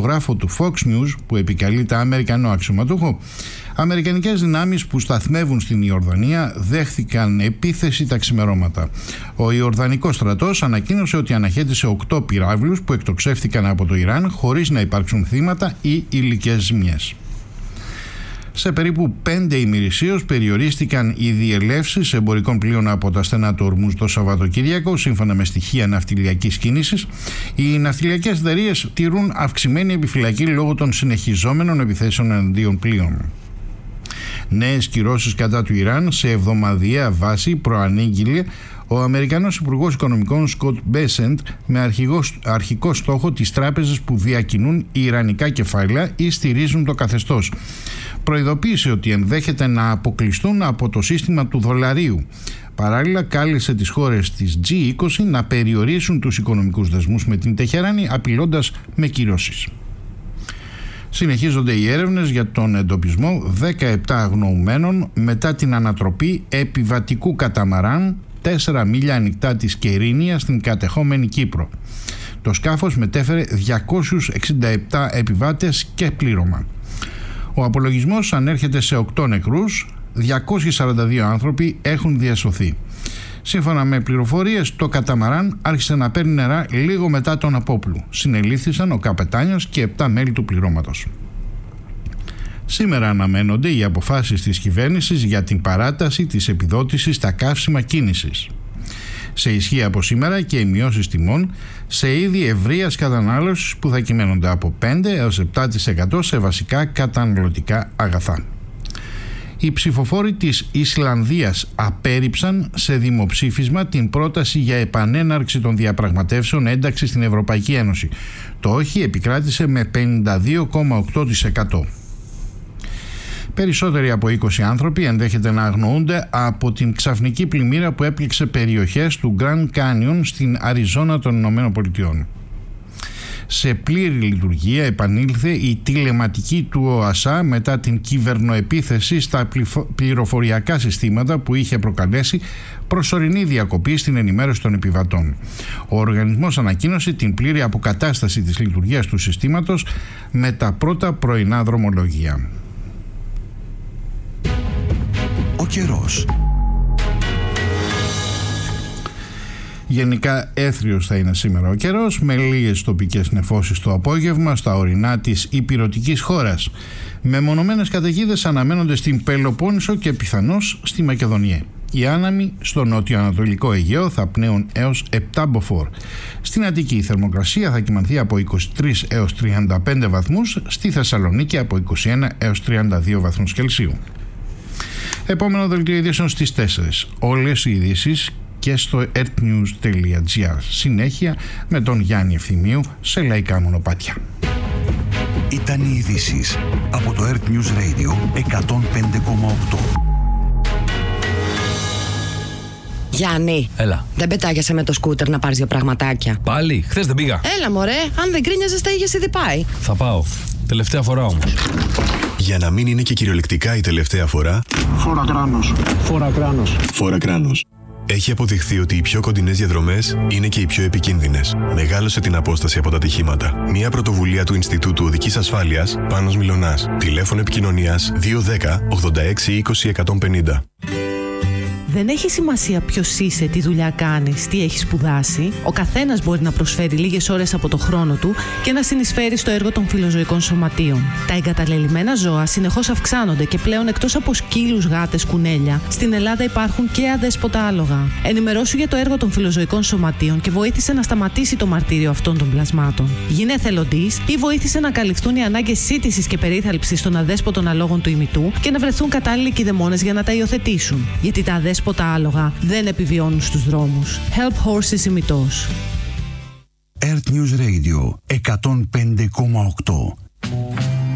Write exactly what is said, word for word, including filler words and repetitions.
δημοσιογράφο του Fox News που επικαλείται Αμερικανό αξιωματούχο, αμερικανικές δυνάμεις που σταθμεύουν στην Ιορδανία δέχθηκαν επίθεση τα ξημερώματα. Ο Ιορδανικός στρατός ανακοίνωσε ότι αναχέτησε οκτώ πυράβλους που εκτοξεύτηκαν από το Ιράν χωρίς να υπάρξουν θύματα ή υλικές ζημιές. Σε περίπου πέντε ημερησίως περιορίστηκαν οι διελεύσεις εμπορικών πλοίων από τα στενά του Ορμούζ το Σαββατοκύριακο, σύμφωνα με στοιχεία ναυτιλιακής κίνησης. Οι ναυτιλιακές εταιρείες τηρούν αυξημένη επιφυλακή λόγω των συνεχιζόμενων επιθέσεων εναντίον πλοίων. Νέες κυρώσεις κατά του Ιράν σε εβδομαδιαία βάση προανήγγειλε ο Αμερικανός Υπουργός Οικονομικών Σκοτ Μπέσεντ με αρχικό, αρχικό στόχο τις τράπεζες που διακινούν ιρανικά κεφάλαια ή στηρίζουν το καθεστώς. Προειδοποίησε ότι ενδέχεται να αποκλειστούν από το σύστημα του δολαρίου. Παράλληλα, κάλεσε τις χώρες της τζι είκοσι να περιορίσουν τους οικονομικούς δεσμούς με την Τεχεράνη, απειλώντας με κυρώσεις. Συνεχίζονται οι έρευνες για τον εντοπισμό δεκαεπτά αγνοουμένων μετά την ανατροπή επιβατικού καταμαράν τέσσερα μίλια ανοιχτά της Κερίνια στην κατεχόμενη Κύπρο. Το σκάφος μετέφερε διακόσιους εξήντα επτά επιβάτες και πλήρωμα. Ο απολογισμός ανέρχεται σε οκτώ νεκρούς, διακόσιοι σαράντα δύο άνθρωποι έχουν διασωθεί. Σύμφωνα με πληροφορίες, το καταμαράν άρχισε να παίρνει νερά λίγο μετά τον απόπλου. Συνελήφθησαν ο καπετάνιος και επτά μέλη του πληρώματος. Σήμερα αναμένονται οι αποφάσεις της κυβέρνησης για την παράταση της επιδότησης στα καύσιμα κίνησης. Σε ισχύ από σήμερα και οι μειώσεις τιμών σε είδη ευρείας κατανάλωσης που θα κυμαίνονται από πέντε έως επτά τοις εκατό σε βασικά καταναλωτικά αγαθά. Οι ψηφοφόροι της Ισλανδίας απέρριψαν σε δημοψήφισμα την πρόταση για επανέναρξη των διαπραγματεύσεων ένταξης στην Ευρωπαϊκή Ένωση. Το όχι επικράτησε με πενήντα δύο κόμμα οκτώ τοις εκατό. Περισσότεροι από είκοσι άνθρωποι ενδέχεται να αγνοούνται από την ξαφνική πλημμύρα που έπληξε περιοχές του Grand Canyon στην Αριζόνα των Ηνωμένων Πολιτειών. Σε πλήρη λειτουργία επανήλθε η τηλεματική του ΟΑΣΑ μετά την κυβερνοεπίθεση στα πληροφοριακά συστήματα που είχε προκαλέσει προσωρινή διακοπή στην ενημέρωση των επιβατών. Ο οργανισμός ανακοίνωσε την πλήρη αποκατάσταση της λειτουργίας του συστήματος με τα πρώτα πρωινά δρομολόγια. Ο καιρός. Γενικά έθριος θα είναι σήμερα ο καιρός, με λίγες τοπικές νεφώσεις το απόγευμα στα ορεινά της ηπειρωτικής χώρας. Μεμονωμένες καταιγίδες αναμένονται στην Πελοπόννησο και πιθανώς στη Μακεδονία. Οι άναμοι στο νότιο-ανατολικό Αιγαίο θα πνέουν έως επτά μποφόρ. Στην Αττική η θερμοκρασία θα κυμανθεί από είκοσι τρεις έως τριάντα πέντε βαθμούς, στη Θεσσαλονίκη από είκοσι ένα έως τριάντα δύο βαθμούς Κελσίου. Επόμενο δελτίο ειδήσεων στις τέσσερις. Όλες οι ειδήσεις και στο ertnews τελεία gr. Συνέχεια με τον Γιάννη Ευθυμίου σε λαϊκά μονοπάτια. Ήταν οι ειδήσεις από το Earth News Radio εκατόν πέντε κόμμα οκτώ. Γιάννη, έλα. Δεν πετάγεσαι με το σκούτερ να πάρεις δύο πραγματάκια? Πάλι, χθες δεν πήγα. Έλα μωρέ, αν δεν κρίνιαζες τα είχες ήδη πάει. Θα πάω. Τελευταία φορά όμως. Για να μην είναι και κυριολεκτικά η τελευταία φορά, Φόρα κράνος. Φόρα κράνος. Φόρα κράνος. Έχει αποδειχθεί ότι οι πιο κοντινές διαδρομές είναι και οι πιο επικίνδυνες. Μεγάλωσε την απόσταση από τα ατυχήματα. Μια πρωτοβουλία του Ινστιτούτου Οδικής Ασφάλειας, Πάνος Μιλωνάς. Τηλέφωνο επικοινωνίας δύο ένα μηδέν ογδόντα έξι είκοσι εκατόν πενήντα. Δεν έχει σημασία ποιος είσαι, τι δουλειά κάνεις, τι έχεις σπουδάσει. Ο καθένας μπορεί να προσφέρει λίγες ώρες από το χρόνο του και να συνεισφέρει στο έργο των φιλοζωικών σωματείων. Τα εγκαταλελειμμένα ζώα συνεχώς αυξάνονται και πλέον εκτός από σκύλους, γάτες, κουνέλια, στην Ελλάδα υπάρχουν και αδέσποτα άλογα. Ενημερώσου για το έργο των φιλοζωικών σωματείων και βοήθησε να σταματήσει το μαρτύριο αυτών των πλασμάτων. Γίνε εθελοντής ή βοήθησε να καλυφθούν οι ανάγκες σύντησης και περίθαλψης των αδέσποτων αλόγων του ημιτού και να βρεθούν κατάλληλοι κηδεμόνες για να τα υιοθετήσουν. Γιατί τα αδέσποτα άλογα δεν επιβιώνουν στους δρόμους. Help Horses ημιτός. Earth News Radio εκατόν πέντε κόμμα οκτώ.